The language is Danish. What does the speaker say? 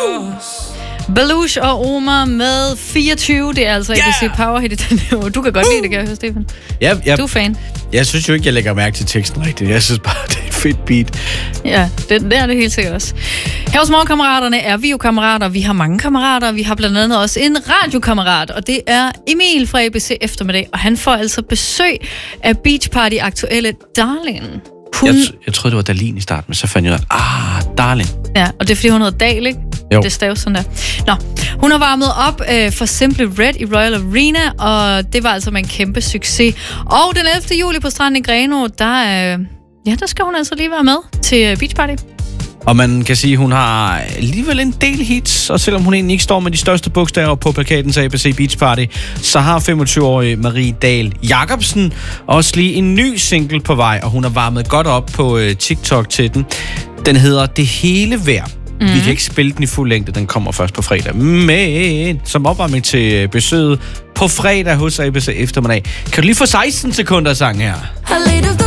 Baluch og Omar med 24. Det er altså ABC Power Hit i den her uge. Du kan godt lide det, kan jeg høre, Stefan. Ja. Du er fan. Jeg synes jo ikke, jeg lægger mærke til teksten rigtigt. Jeg synes bare, det er et fedt beat. Ja, det er det helt sikkert også. Her hos Morgenkammeraterne er vi jo kammerater. Vi har mange kammerater. Vi har blandt andet også en radiokammerat, og det er Emil fra ABC Eftermiddag. Og han får altså besøg af Beach Party aktuelle Darling. Jeg troede, det var Dalin i starten, men så fandt jeg ud af, Darling. Ja, og det er fordi, hun hedder Dahl, ikke? Jo. Det staves sådan der. Nå, hun har varmet op for Simply Red i Royal Arena, og det var altså med en kæmpe succes. Og den 11. juli på stranden i Grenaa, der skal hun altså lige være med til Beach Party. Og man kan sige, at hun har alligevel en del hits, og selvom hun egentlig ikke står med de største bogstaver på plakaten til ABC Beach Party, så har 25-årige Marie Dahl Jacobsen også lige en ny single på vej, og hun har varmet godt op på TikTok til den. Den hedder Det Hele Værd. Vi kan ikke spille den i fuld længde, den kommer først på fredag. Men som opvarmning til besøget på fredag hos ABC Eftermiddag, kan du lige få 16 sekunder sang her.